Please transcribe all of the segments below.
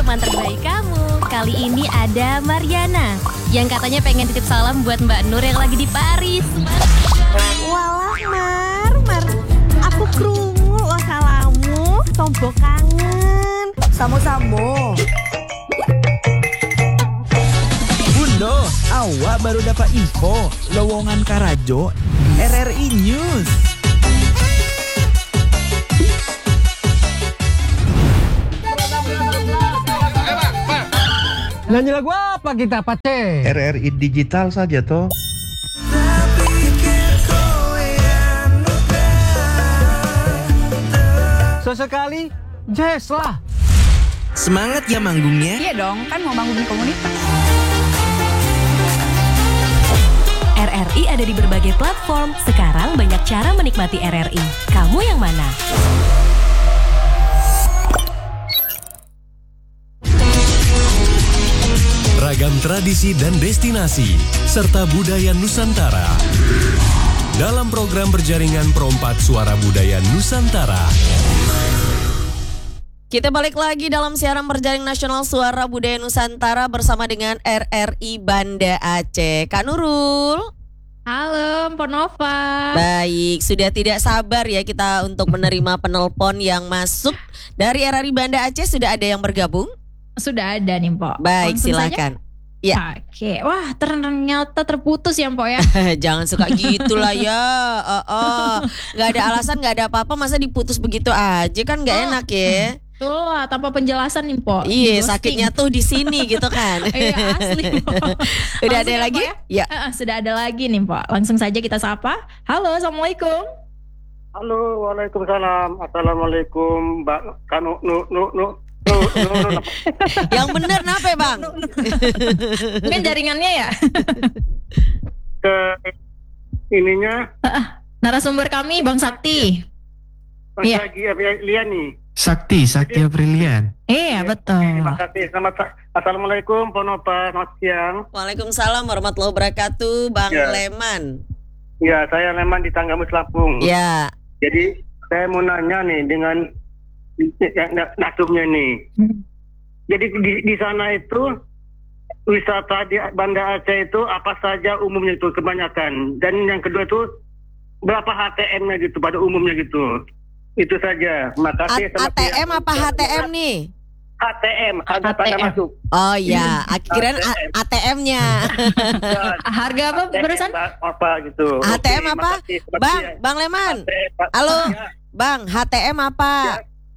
teman terbaik kamu. Kali ini ada Mariana yang katanya pengen titip salam buat Mbak Nur yang lagi di Paris. Walah Mar, aku krungu lo salamu, tombok kangen. Samo-samo. Bundo, awak baru dapat info lowongan Karajo RRI News. Nyanyi lagu apa kita, Pace? RRI digital saja toh. Sesekali jazz lah. Semangat ya manggungnya. Iya dong, kan mau bangun komunitas. RRI ada di berbagai platform. Sekarang banyak cara menikmati RRI. Kamu yang mana? Ragam tradisi dan destinasi, serta budaya Nusantara. Dalam program berjaringan Perompak Suara Budaya Nusantara. Kita balik lagi dalam siaran berjaring nasional Suara Budaya Nusantara bersama dengan RRI Banda Aceh. Kak Nurul. Halo, Mpok Nova. Baik, sudah tidak sabar ya kita untuk menerima penelpon yang masuk dari RRI Banda Aceh. Sudah ada yang bergabung? Sudah ada nih, Mpok. Baik, langsung silakan. Ya. Oke, wah ternyata terputus ya, Mpok ya. Jangan suka gitulah ya. Nggak ada alasan, nggak ada apa-apa, masa diputus begitu aja kan nggak enak ya. Tuh lah, tanpa penjelasan nih, Mpok. Iya, sakitnya tuh di sini gitu kan. Iya, asli, Mpok. Udah Langsung ada lagi? Ya? Ya. Sudah ada lagi nih, Mpok. Langsung saja kita sapa. Halo, Assalamualaikum. Halo, waalaikumsalam. Assalamualaikum, Mbak Kanu Yang bener kenapa Bang? Mungkin jaringannya ya. Ke ininya Narasumber kami Bang Sakti. Iya. Liani. Sakti Aprilian. Iya, betul. Terima kasih. Assalamualaikum, Ponopa, selamat siang. Waalaikumsalam warahmatullahi wabarakatuh, Bang Ya. Leman. Ya, saya Leman di Tanggamus Lampung. Ya. Jadi saya mau nanya nih dengan nasumnya nih. Jadi di sana itu wisata di Banda Aceh itu apa saja umumnya itu kebanyakan, dan yang kedua itu berapa HTM-nya gitu pada umumnya gitu. Itu saja. Makasih. ATM apa HTM nih? HTM, harga tanda masuk. Oh iya, kirain ATM-nya. Harga apa barusan? Apa gitu. HTM Oke, apa? makasih. Bang Leman. HTM. Halo, Ya, Bang, HTM apa? Ya.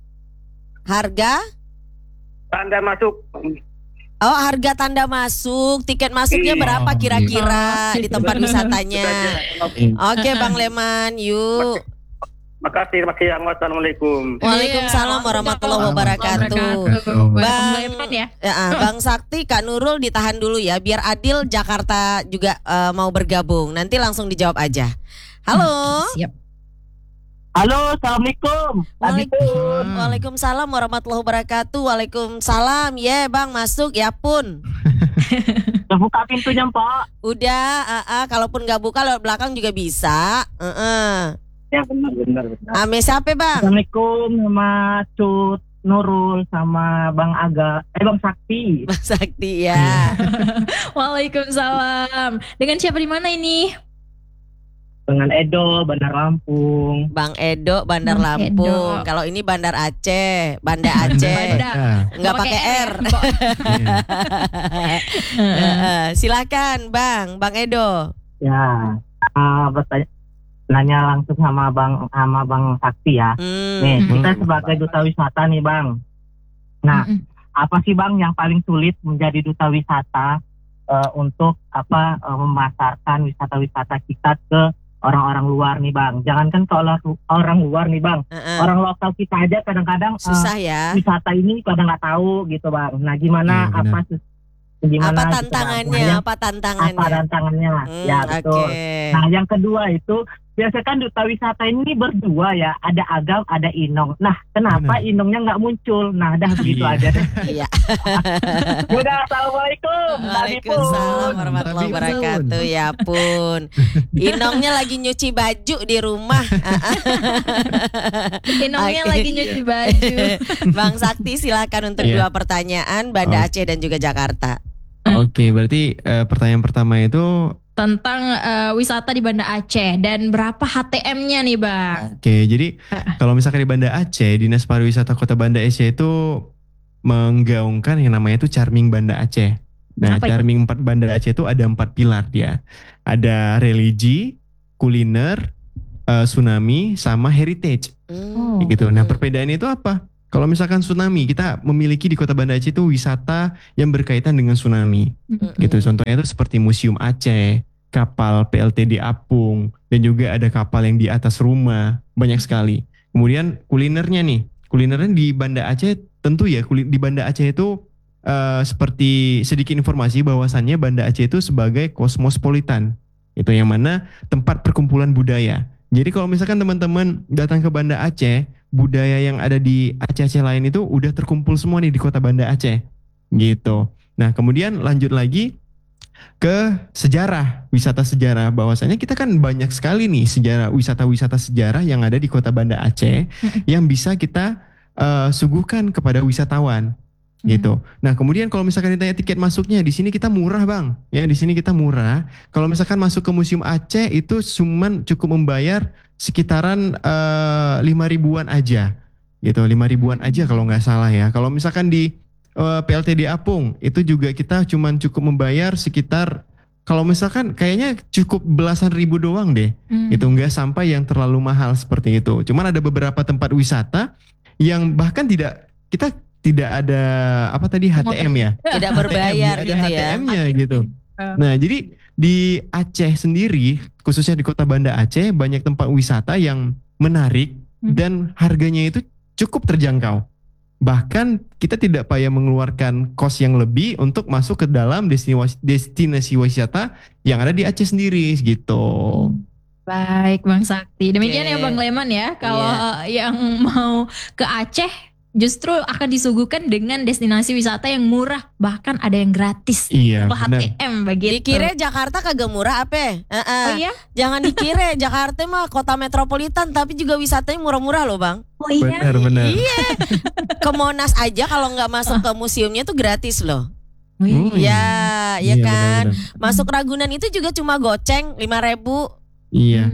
Harga? Tanda masuk. Oh, harga tanda masuk. Tiket masuknya Iya. berapa kira-kira di tempat wisatanya? Oke, Iya. Bang Leman, yuk. Makasih. Assalamualaikum. Waalaikumsalam warahmatullahi wabarakatuh. Bang Leman ya. Bang Sakti, Kak Nurul ditahan dulu ya, biar Adil Jakarta juga mau bergabung. Nanti langsung dijawab aja. Halo. Siap. Halo, assalamualaikum. Waalaikumsalam warahmatullahi wabarakatuh. Waalaikumsalam. Ya, Bang, masuk ya pun. Udah buka pintunya, Pak. Udah, kalaupun nggak buka lewat belakang juga bisa. Ya, benar. Ame siapa, Bang? Assalamualaikum, nama Cut Nurul sama Bang Bang Sakti. Bang Sakti ya. Waalaikumsalam. Dengan siapa di mana ini? Dengan Edo, Bandar Lampung. Bang Edo, Bandar Bang Lampung. Edo. Kalau ini Bandar Aceh, Banda Aceh. Banda. Nggak pakai R. Silakan, Bang Edo. Ya, nanya langsung sama Bang Sakti ya. Nih, kita sebagai duta wisata nih, Bang. Nah, apa sih, Bang, yang paling sulit menjadi duta wisata untuk memasarkan wisata-wisata kita ke orang-orang luar nih, Bang? Jangankan ke orang luar nih, Bang. Orang lokal kita aja kadang-kadang Susah ya. wisata ini kadang nggak tahu gitu, Bang. Nah, gimana Apa gitu, tantangannya? Bang. Apa tantangannya? Ya, betul. Oke. Nah, yang kedua itu biasa kan duta wisata ini berdua ya, ada Agam, ada Inong. Nah, kenapa Inongnya nggak muncul? Nah, dah begitu aja deh. Iya. Udah, assalamualaikum. Waalaikumsalam warahmatullahi wabarakatuh. Ya pun, Inongnya lagi nyuci baju di rumah. Inongnya Oke. lagi nyuci baju. Bang Sakti silakan untuk Iya. 2 pertanyaan, Banda Aceh dan juga Jakarta. Oke, berarti pertanyaan pertama itu Tentang wisata di Banda Aceh dan berapa HTM-nya nih Bang? oke. Jadi kalau misalkan di Banda Aceh, Dinas Pariwisata Kota Banda Aceh itu menggaungkan yang namanya itu Charming Banda Aceh. Nah, Apa itu? Charming Banda Aceh itu ada 4 pilar dia. Ada religi, kuliner, tsunami, sama heritage. Oh. Gitu. Nah, perbedaannya itu apa? Kalau misalkan tsunami, kita memiliki di Kota Banda Aceh itu wisata yang berkaitan dengan tsunami. Gitu. Contohnya itu seperti Museum Aceh, kapal PLTD Apung, dan juga ada kapal yang di atas rumah, banyak sekali. Kemudian kulinernya nih, kulinernya di Banda Aceh tentu ya, di Banda Aceh itu seperti sedikit informasi bahwasannya Banda Aceh itu sebagai kosmopolitan. Itu yang mana tempat perkumpulan budaya. Jadi kalau misalkan teman-teman datang ke Banda Aceh, budaya yang ada di Aceh-Aceh lain itu udah terkumpul semua nih di Kota Banda Aceh. Gitu. Nah, kemudian lanjut lagi ke sejarah, wisata sejarah. Bahwasanya kita kan banyak sekali nih wisata-wisata sejarah yang ada di Kota Banda Aceh yang bisa kita suguhkan kepada wisatawan. Gitu. Nah, kemudian kalau misalkan ditanya tiket masuknya, di sini kita murah, Bang. Ya, di sini kita murah. Kalau misalkan masuk ke Museum Aceh itu cuman cukup membayar sekitaran 5.000-an aja. Gitu, 5.000-an aja kalau nggak salah ya. Kalau misalkan di PLTD Apung itu juga kita cuman cukup membayar sekitar, kalau misalkan kayaknya cukup belasan ribu doang deh. Itu nggak sampai yang terlalu mahal seperti itu. Cuman ada beberapa tempat wisata yang bahkan kita tidak ada HTM ya. Tidak berbayar ada gitu ya. HTM-nya gitu. Nah, jadi di Aceh sendiri, khususnya di Kota Banda Aceh, banyak tempat wisata yang menarik dan harganya itu cukup terjangkau. Bahkan kita tidak payah mengeluarkan kos yang lebih untuk masuk ke dalam destinasi wisata yang ada di Aceh sendiri gitu. Baik Bang Sakti. Demikian Oke. ya Bang Leman ya. Kalau yang mau ke Aceh justru akan disuguhkan dengan destinasi wisata yang murah, bahkan ada yang gratis. Iya, Atau benar. HTM begitu. Dikira Jakarta kagak murah apa? Oh iya? Jangan dikira Jakarta mah kota metropolitan tapi juga wisatanya murah-murah loh, Bang. Oh iya. Benar. Iya. Ke Monas aja kalau nggak masuk ke museumnya tuh gratis loh. Oh, iya. Ya, ya Iya, kan. benar-benar. Masuk Ragunan itu juga cuma goceng 5.000. Iya.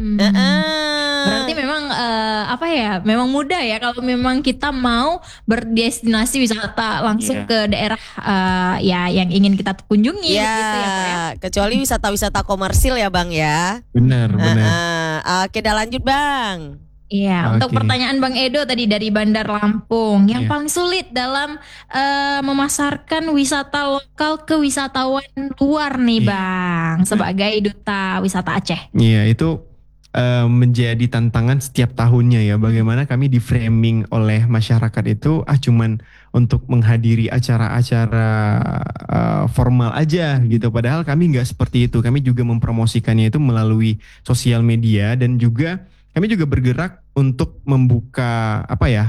Berarti memang memang mudah ya kalau memang kita mau berdestinasi wisata langsung ke daerah yang ingin kita kunjungi Ya, gitu ya Pak ya. kecuali wisata-wisata komersil ya Bang ya. Benar. Oke, dah lanjut Bang. Iya, untuk Oke. pertanyaan Bang Edo tadi dari Bandar Lampung, yang Iya. paling sulit dalam memasarkan wisata lokal ke wisatawan luar nih Bang, sebagai duta wisata Aceh. Iya, itu menjadi tantangan setiap tahunnya ya. Bagaimana kami di framing oleh masyarakat itu cuman untuk menghadiri acara-acara formal aja gitu. Padahal kami nggak seperti itu. Kami juga mempromosikannya itu melalui sosial media dan juga kami juga bergerak untuk membuka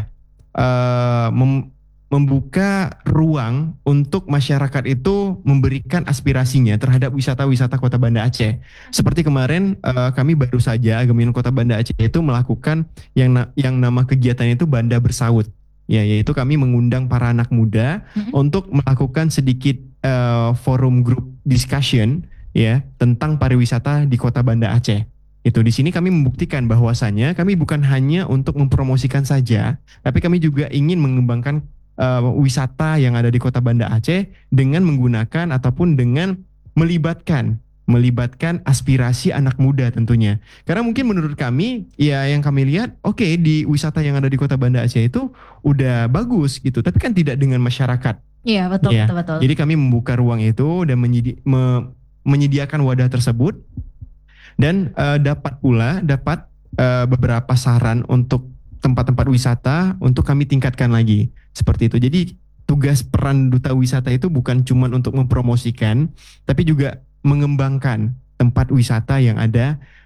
membuka ruang untuk masyarakat itu memberikan aspirasinya terhadap wisata-wisata Kota Banda Aceh. Seperti kemarin kami baru saja Agamiun Kota Banda Aceh itu melakukan yang nama kegiatan itu Banda Bersaut. Ya, yaitu kami mengundang para anak muda untuk melakukan sedikit forum group discussion ya tentang pariwisata di Kota Banda Aceh. Itu di sini kami membuktikan bahwasannya kami bukan hanya untuk mempromosikan saja, tapi kami juga ingin mengembangkan wisata yang ada di Kota Banda Aceh dengan menggunakan ataupun dengan melibatkan aspirasi anak muda tentunya. Karena mungkin menurut kami ya yang kami lihat oke, di wisata yang ada di Kota Banda Aceh itu udah bagus gitu, tapi kan tidak dengan masyarakat. Iya, betul, Ya. betul. Jadi kami membuka ruang itu dan menyediakan wadah tersebut dan dapat beberapa saran untuk tempat-tempat wisata untuk kami tingkatkan lagi seperti itu. Jadi tugas peran duta wisata itu bukan cuma untuk mempromosikan, tapi juga mengembangkan tempat wisata yang ada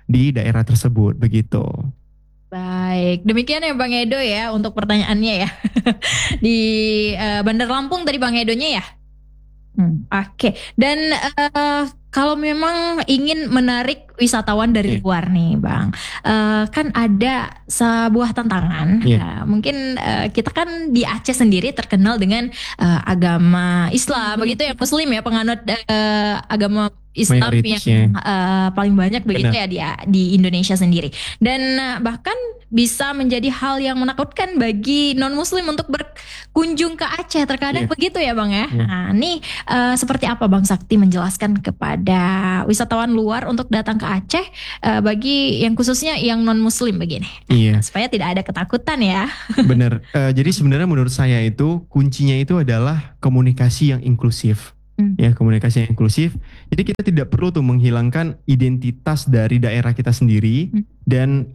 di daerah tersebut begitu. Baik, demikian ya Bang Edo ya untuk pertanyaannya ya. Di Bandar Lampung tadi Bang Edonya ya. Oke. Dan kalau memang ingin menarik wisatawan dari luar nih Bang, kan ada sebuah tantangan. Mungkin kita kan di Aceh sendiri terkenal dengan agama Islam, begitu ya, Muslim ya, penganut agama Islam yang paling banyak begitu ya di Indonesia sendiri. Dan bahkan bisa menjadi hal yang menakutkan bagi non-Muslim untuk berkunjung ke Aceh terkadang begitu ya Bang ya. Nah ini seperti apa Bang Sakti menjelaskan kepada wisatawan luar untuk datang ke Aceh bagi yang khususnya yang non-Muslim begini, supaya tidak ada ketakutan ya. Bener. Jadi sebenarnya menurut saya itu kuncinya itu adalah komunikasi yang inklusif. Ya, komunikasi yang inklusif. Jadi kita tidak perlu tuh menghilangkan identitas dari daerah kita sendiri dan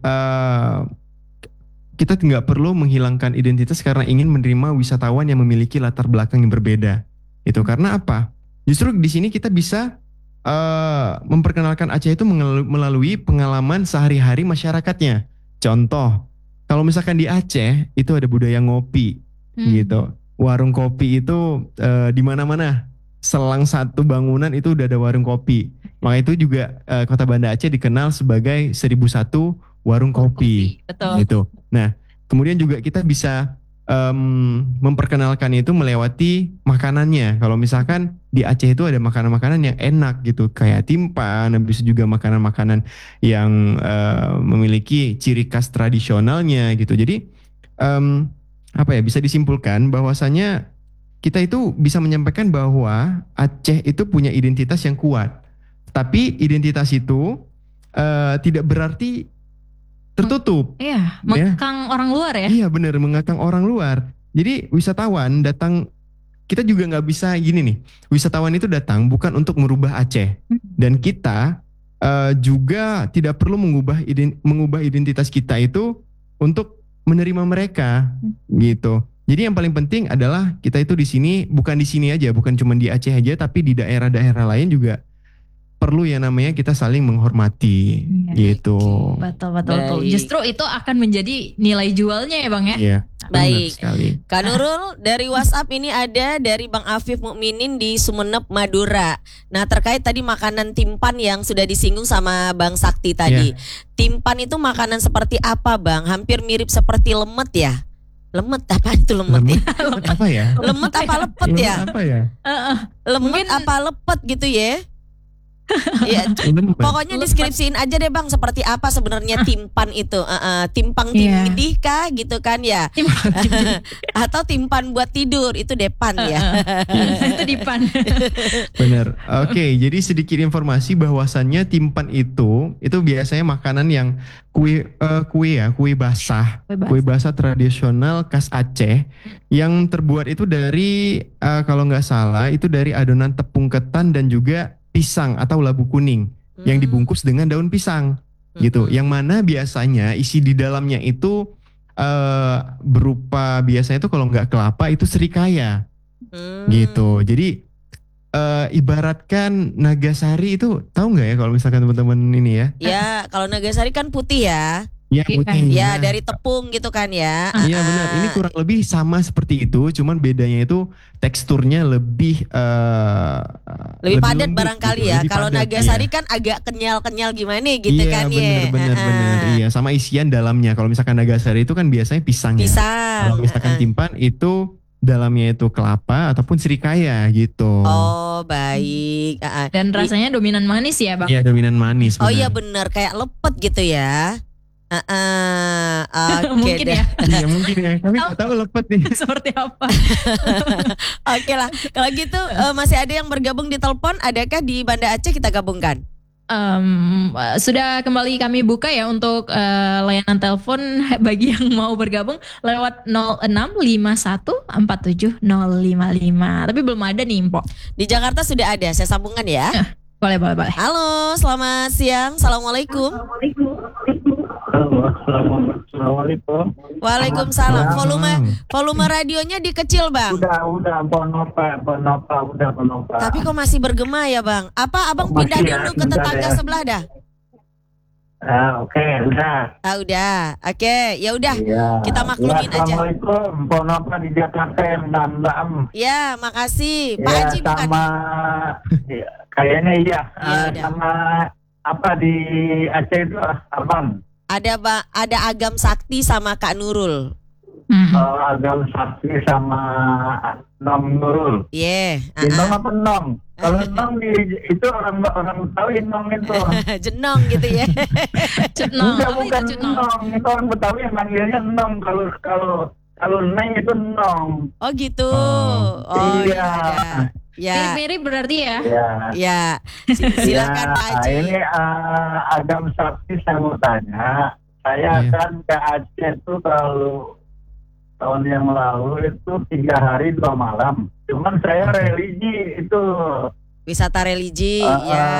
kita nggak perlu menghilangkan identitas karena ingin menerima wisatawan yang memiliki latar belakang yang berbeda. Itu karena apa? Justru di sini kita bisa memperkenalkan Aceh itu melalui pengalaman sehari-hari masyarakatnya. Contoh, kalau misalkan di Aceh itu ada budaya ngopi, gitu. Warung kopi itu di mana-mana. Selang satu bangunan itu udah ada warung kopi. Maka itu juga Kota Banda Aceh dikenal sebagai 1001 warung kopi. Betul. Gitu. Nah, kemudian juga kita bisa memperkenalkan itu melewati makanannya. Kalau misalkan di Aceh itu ada makanan-makanan yang enak gitu, kayak timpan, habis juga makanan-makanan yang memiliki ciri khas tradisionalnya gitu. Jadi bisa disimpulkan bahwasanya kita itu bisa menyampaikan bahwa Aceh itu punya identitas yang kuat. Tapi identitas itu tidak berarti tertutup. Iya, mengekang orang luar ya. Iya benar, mengekang orang luar. Jadi wisatawan datang, kita juga nggak bisa gini nih. Wisatawan itu datang bukan untuk merubah Aceh. Dan kita juga tidak perlu mengubah identitas kita itu untuk menerima mereka gitu. Jadi yang paling penting adalah kita itu di sini, bukan di sini aja, bukan cuma di Aceh aja, tapi di daerah-daerah lain juga perlu yang namanya kita saling menghormati gitu. Betul. Justru itu akan menjadi nilai jualnya ya Bang ya. Iya. Baik. Kak Nurul, dari WhatsApp ini ada dari Bang Afif Mukminin di Sumeneb, Madura. Nah, terkait tadi makanan timpan yang sudah disinggung sama Bang Sakti tadi. Timpan itu makanan seperti apa Bang? Hampir mirip seperti lemet ya? Lemet apa itu lemet ya? Lemet apa ya? Lemet apa lepet ya? Lemet apa ya? Lemet apa lepet gitu ya? Ya, pokoknya deskripsiin aja deh Bang seperti apa sebenarnya timpan itu. Timpang timidih kah gitu kan ya? Atau timpan buat tidur itu depan ya. Itu dipan. Benar. Oke, jadi sedikit informasi bahwasannya timpan itu biasanya makanan yang kue basah. Kue basah tradisional khas Aceh yang terbuat itu dari kalau nggak salah itu dari adonan tepung ketan dan juga pisang atau labu kuning yang dibungkus dengan daun pisang gitu. Yang mana biasanya isi di dalamnya itu berupa biasanya itu kalau nggak kelapa itu serikaya gitu. Jadi ibaratkan Nagasari itu tahu nggak ya kalau misalkan teman-teman ini ya? Ya kalau Nagasari kan putih ya. Ya putih. Ya dari tepung gitu kan ya. Iya benar. Ini kurang lebih sama seperti itu, cuman bedanya itu teksturnya lebih padat barangkali gitu, ya. Kalau Nagasari kan agak kenyal-kenyal gimana gitu kan ya. Benar. Iya, sama isian dalamnya. Kalau misalkan Nagasari itu kan biasanya pisang. Kalau misalkan timpan itu dalamnya itu kelapa ataupun serikaya gitu. Oh baik. Dan rasanya dominan manis ya Bang? Iya dominan manis. Oh iya benar, kayak lepet gitu ya. Mungkin ya. Iya mungkin ya. Kami nggak tahu lepet nih. Seperti apa? Oke lah. Kalau gitu masih ada yang bergabung di telepon. Adakah di Banda Aceh kita gabungkan? Sudah kembali kami buka ya untuk layanan telepon bagi yang mau bergabung lewat 0651470055. Tapi belum ada nih Mpok. Di Jakarta sudah ada. Saya sambungkan ya. Boleh. Halo, selamat siang. Assalamualaikum. Assalamualaikum. Waalaikumsalam. Volume radionya dikecil Bang. Udah, ponopa. Tapi kok masih bergema ya Bang? Apa Abang pindah dulu ke tetangga sebelah dah? Oke, udah. Udah. Oke, ya udah. Iya. Kita maklumin aja. Assalamualaikum. Ponapa di Jakarta yang Dandam. Ya, makasih. Pak Ya, Haji bukan? sama ya, kayaknya iya. Ya, udah. Sama apa di Aceh itu Abang. Ada Agam Sakti sama Kak Nurul. Agam Sakti sama Nom Nurul. Iya. Nom apa Nom? Kalau Nom itu orang Betawi Nom itu. Jenong gitu ya. Jenong. Apa Bukan itu jenong? Nom, itu orang Betawi yang manggilnya Nom. Kalau Neng itu Nom. Oh gitu. Iya. Ya. Mirip-mirip berarti ya. Ya. Silakan Pak Haji. Ini Agam Sakti saya mau tanya. Saya kan ke Aceh itu kalau tahun yang lalu itu 3 hari 2 malam. Cuman saya religi itu Wisata religi, ya.